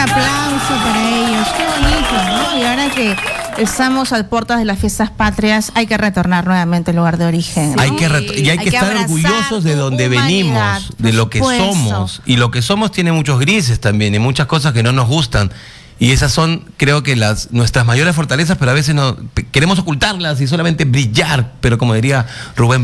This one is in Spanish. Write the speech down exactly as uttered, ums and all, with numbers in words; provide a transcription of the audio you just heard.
aplauso para ellos, qué bonito, ¿no? Y ahora que estamos a puertas de las fiestas patrias, hay que retornar nuevamente al lugar de origen, ¿no? Hay que y hay, hay que, que estar orgullosos de donde humanidad, venimos, de lo que supuesto. somos. Y lo que somos tiene muchos grises también, y muchas cosas que no nos gustan. Y esas son, creo que, las nuestras mayores fortalezas, pero a veces no queremos ocultarlas y solamente brillar. Pero como diría Rubén